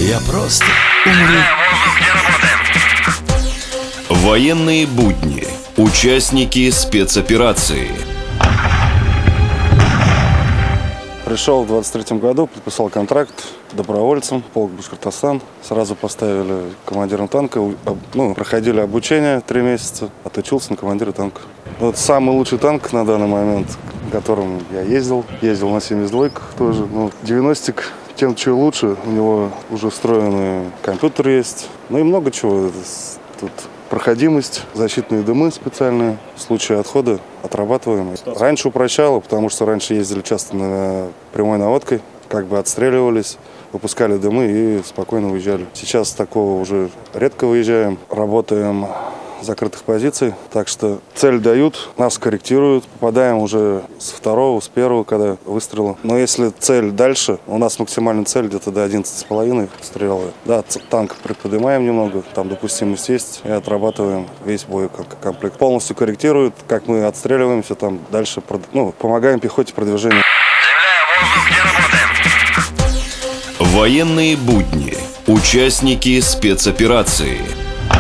Я просто умру. Военные будни. Участники спецоперации. Пришел в 23-м году, подписал контракт добровольцем, полк Башкортостан. Сразу поставили командиром танка. Проходили обучение 3 месяца, отучился на командира танка. Вот самый лучший танк на данный момент, которым я ездил. Ездил на 72-ках тоже. 90-ик тем, что лучше. У него уже встроенный компьютер есть. И много чего. Тут проходимость, защитные дымы специальные. В случае отхода отрабатываем. Раньше упрощало, потому что раньше ездили часто прямой наводкой. Отстреливались, выпускали дымы и спокойно уезжали. Сейчас такого уже редко выезжаем. Работаем закрытых позиций. Так что цель дают, нас корректируют. Попадаем уже с второго, с первого, когда выстрела. Но если цель дальше, у нас максимальная цель где-то до 11,5 стрелы. Да, танк приподнимаем немного, там допустимость есть, и отрабатываем весь боекомплект. Полностью корректируют, как мы отстреливаемся, там дальше помогаем пехоте продвижению. Военные будни. Участники спецоперации.